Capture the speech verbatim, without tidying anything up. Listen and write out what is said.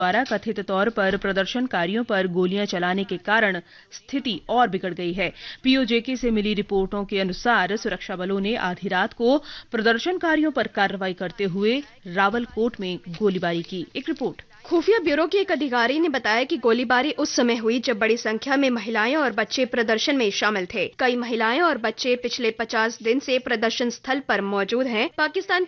द्वारा कथित तौर पर प्रदर्शनकारियों पर गोलियां चलाने के कारण स्थिति और बिगड़ गई है। पीओजेके से मिली रिपोर्टों के अनुसार सुरक्षा बलों ने आधी रात को प्रदर्शनकारियों पर कार्रवाई करते हुए रावलकोट में गोलीबारी की। एक रिपोर्ट। खुफिया ब्यूरो के एक अधिकारी ने बताया कि गोलीबारी उस समय हुई जब बड़ी संख्या में महिलाएं और बच्चे प्रदर्शन में शामिल थे। कई महिलाएं और बच्चे पिछले पचास दिन से प्रदर्शन स्थल पर मौजूद हैं। पाकिस्तान